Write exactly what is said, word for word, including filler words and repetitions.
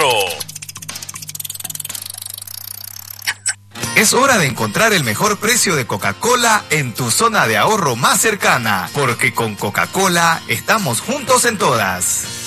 cuatro. Es hora de encontrar el mejor precio de Coca-Cola en tu zona de ahorro más cercana, porque con Coca-Cola estamos juntos en todas.